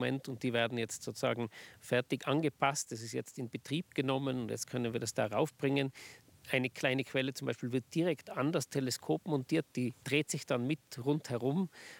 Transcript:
und die werden jetzt sozusagen fertig angepasst. Das ist jetzt in Betrieb genommen und jetzt können wir das da raufbringen. Eine kleine Quelle zum Beispiel wird direkt an das Teleskop montiert, die dreht sich dann mit rundherum